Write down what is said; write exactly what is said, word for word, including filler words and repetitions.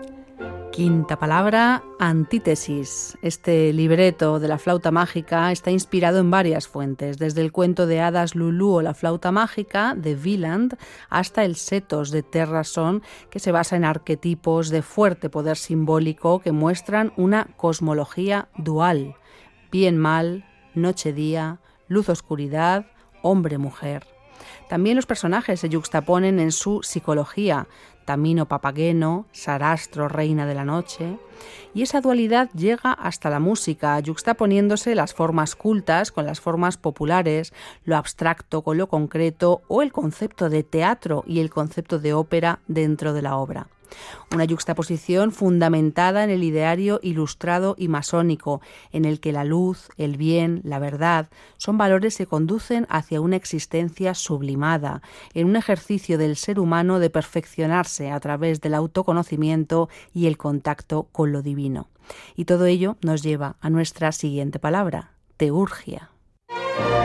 Quinta palabra, antítesis. Este libreto de la flauta mágica está inspirado en varias fuentes, desde el cuento de hadas Lulú o la flauta mágica de Wieland hasta el Setos de Terrasson, que se basa en arquetipos de fuerte poder simbólico que muestran una cosmología dual: bien-mal, noche-día, luz-oscuridad, hombre-mujer. También los personajes se yuxtaponen en su psicología: Tamino Papageno, Sarastro, reina de la noche. Y esa dualidad llega hasta la música, yuxtaponiéndose las formas cultas con las formas populares, lo abstracto con lo concreto, o el concepto de teatro y el concepto de ópera dentro de la obra. Una yuxtaposición fundamentada en el ideario ilustrado y masónico, en el que la luz, el bien, la verdad son valores que conducen hacia una existencia sublimada, en un ejercicio del ser humano de perfeccionarse a través del autoconocimiento y el contacto con lo divino. Y todo ello nos lleva a nuestra siguiente palabra: teurgia.